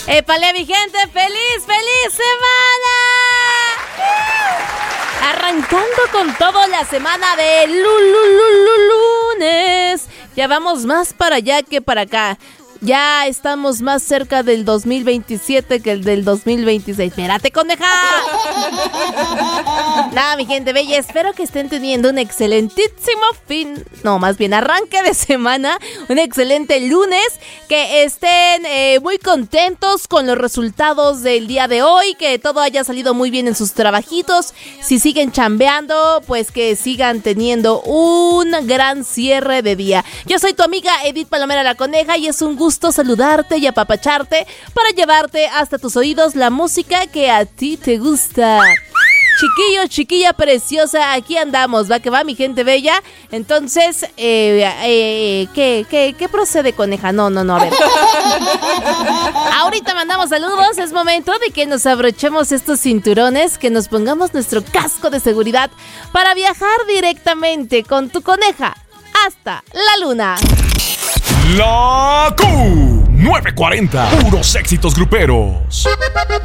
Épale, mi gente, feliz semana. Arrancando con todo la semana de lunes. Ya vamos más para allá que para acá. Ya estamos más cerca del 2027 que el del 2026. ¡Espérate, coneja! Nada, mi gente bella, espero que estén teniendo un excelentísimo arranque de semana. Un excelente lunes. Que estén muy contentos con los resultados del día de hoy. Que todo haya salido muy bien en sus trabajitos. Si siguen chambeando, pues que sigan teniendo un gran cierre de día. Yo soy tu amiga Edith Palomera la Coneja y es un gusto saludarte y apapacharte para llevarte hasta tus oídos la música que a ti te gusta. Chiquillo, chiquilla preciosa, aquí andamos, va que va, mi gente bella. Entonces, ¿qué procede, coneja? No, a ver. Ahorita mandamos saludos, es momento de que nos abrochemos estos cinturones, que nos pongamos nuestro casco de seguridad para viajar directamente con tu coneja hasta la luna. La Q940, puros éxitos gruperos.